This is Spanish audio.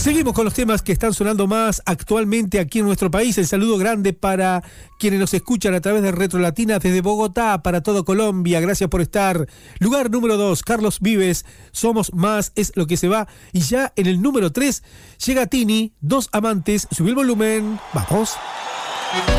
Seguimos con los temas que están sonando más actualmente aquí en nuestro país. El saludo grande para quienes nos escuchan a través de Retro Latina desde Bogotá para todo Colombia. Gracias por estar. Lugar número 2, Carlos Vives, Somos Más es lo que se va. Y ya en el número 3 llega Tini, Dos Amantes. Subí el volumen. Vamos.